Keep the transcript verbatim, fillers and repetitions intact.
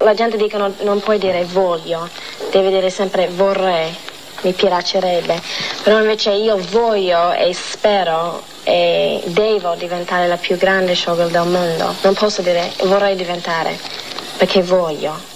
La gente dice non, non puoi dire voglio, devi dire sempre vorrei, mi piacerebbe, però invece io voglio e spero e devo diventare la più grande showgirl del mondo. Non posso dire vorrei diventare, perché voglio.